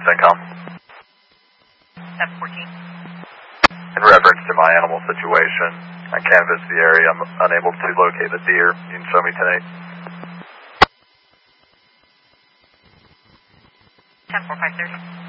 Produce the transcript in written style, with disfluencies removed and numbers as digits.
CENTCOM. 714. In reference to my animal situation, I canvassed the area. I'm unable to locate the deer. You can show me tonight. 10450.